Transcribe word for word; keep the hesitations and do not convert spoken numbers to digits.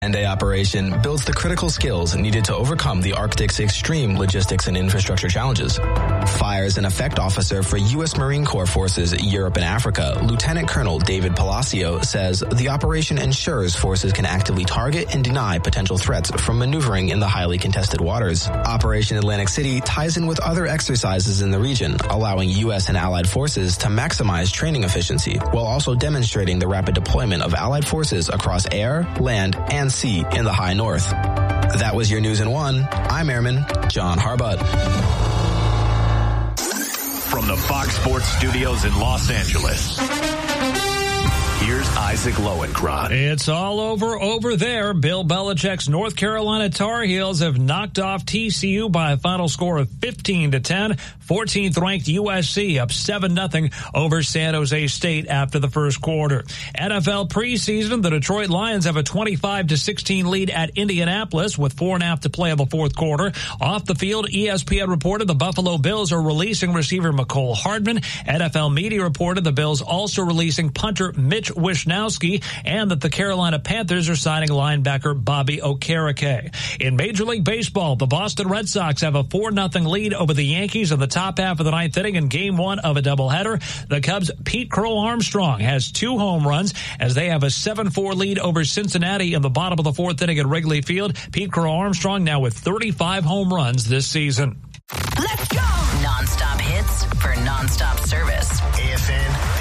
Day operation builds the critical skills needed to overcome the Arctic's extreme logistics and infrastructure challenges. Fires and Effect Officer for U S Marine Corps Forces Europe and Africa, Lieutenant Colonel David Palacio, says the operation ensures forces can actively target and deny potential threats from maneuvering in the highly contested waters. Operation Atlantic City ties in with other exercises in the region, allowing U S and allied forces to maximize training efficiency, while also demonstrating the rapid deployment of allied forces across air, land, and sea in the high north. That was your news in one. I'm Airman John Harbutt. From the Fox Sports Studios in Los Angeles, here's Isaac Lowenkron. It's all over over there. Bill Belichick's North Carolina Tar Heels have knocked off T C U by a final score of fifteen to ten. fourteenth ranked U S C up seven nothing over San Jose State after the first quarter. N F L preseason, the Detroit Lions have a twenty-five to sixteen lead at Indianapolis with four and a half to play in the fourth quarter. Off the field, E S P N reported the Buffalo Bills are releasing receiver Mecole Hardman. N F L Media reported the Bills also releasing punter Mitch Wishnowsky, and that the Carolina Panthers are signing linebacker Bobby Okereke. In Major League Baseball, the Boston Red Sox have a four nothing lead over the Yankees in the top half of the ninth inning in game one of a doubleheader. The Cubs' Pete Crow Armstrong has two home runs as they have a seven four lead over Cincinnati in the bottom of the fourth inning at Wrigley Field. Pete Crow Armstrong now with thirty-five home runs this season. Let's go! Non-stop hits for non-stop service. A F N